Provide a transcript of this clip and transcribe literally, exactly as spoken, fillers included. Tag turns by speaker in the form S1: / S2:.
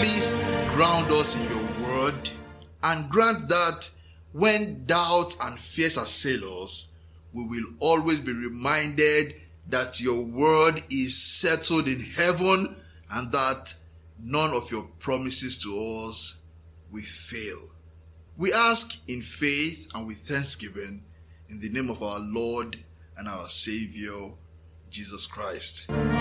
S1: please ground us in your word and grant that when doubt and fears assail us, we will always be reminded that your word is settled in heaven and that none of your promises to us will fail. We ask in faith and with thanksgiving in the name of our Lord and our Savior, Jesus Christ.